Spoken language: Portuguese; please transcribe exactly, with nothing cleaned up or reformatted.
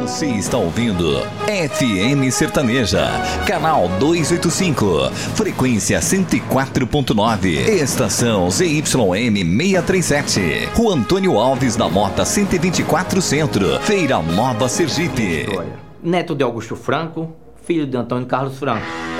Você está ouvindo F M Sertaneja, canal duzentos e oitenta e cinco, frequência cento e quatro ponto nove, estação Z Y M seiscentos e trinta e sete, Rua Antônio Alves da Mota cento e vinte e quatro Centro, Feira Nova, Sergipe. Neto de Augusto Franco, filho de Antônio Carlos Franco.